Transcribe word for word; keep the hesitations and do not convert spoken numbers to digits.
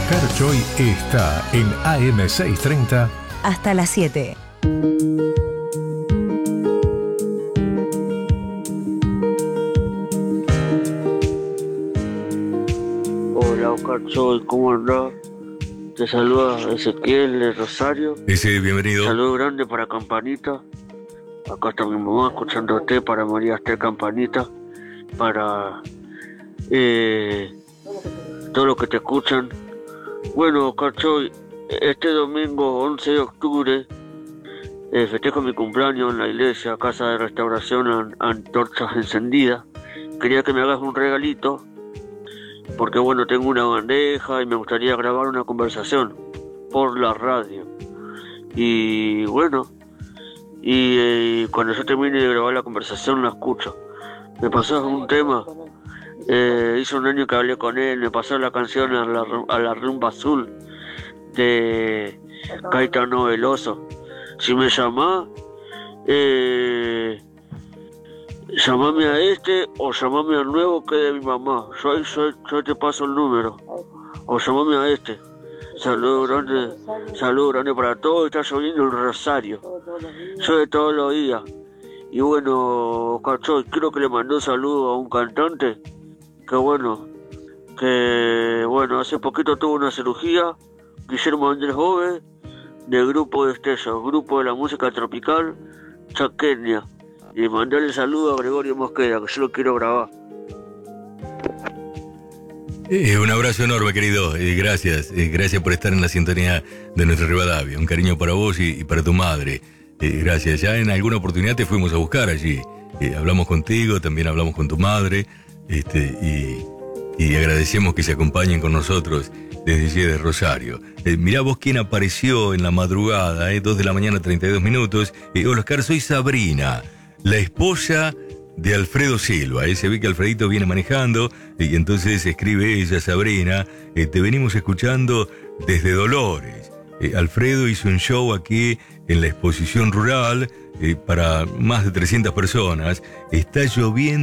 Oscar Choy está en A M seiscientos treinta hasta las siete. Hola Oscar Choy, ¿cómo andás? Te saluda Ezequiel de Rosario. Ese, bienvenido. Saludo grande para Campanita. Acá está mi mamá escuchándote, para María Esther Campanita, para eh, todos los que te escuchan. Bueno, Oscar Choy, este domingo once de octubre eh, festejo mi cumpleaños en la iglesia, casa de restauración, an- antorchas encendidas. Quería que me hagas un regalito, porque bueno, tengo una bandeja y me gustaría grabar una conversación por la radio. Y bueno, y eh, cuando yo termine de grabar la conversación la escucho. Me pasó un tema, eh, hizo un año que hablé con él, me pasó la canción a la, a la rumba azul de Caetano Veloso. Si me llamás, eh, llamame a este o llamame al nuevo que es de mi mamá. Yo, yo, yo te paso el número. O llamame a este. Saludos grande, saludos grande para todos. Está lloviendo en Rosario. Llueve todos los días. Y bueno, Oscar Choy, quiero que le mandé un saludo a un cantante. Que bueno, que bueno, hace poquito tuvo una cirugía. Guillermo Andrés Jove, del grupo de Estrellas, grupo de la música tropical chaqueña. Y mandarle saludo a Gregorio Mosquera, que yo lo quiero grabar. Eh, un abrazo enorme, querido. Eh, gracias. Eh, gracias por estar en la sintonía de nuestra Rivadavia. Un cariño para vos y, y para tu madre. Eh, gracias. Ya en alguna oportunidad te fuimos a buscar allí. Eh, hablamos contigo, también hablamos con tu madre. Este, y, y agradecemos que se acompañen con nosotros desde allí de Rosario. Eh, mirá vos quién apareció en la madrugada, eh, dos de la mañana, treinta y dos minutos. Eh, hola, Oscar, soy Sabrina, la esposa de Alfredo Silva. Eh, se ve que Alfredito viene manejando eh, y entonces escribe ella, Sabrina, eh, te venimos escuchando desde Dolores. Eh, Alfredo hizo un show aquí en la exposición rural eh, para más de trescientas personas. Está lloviendo.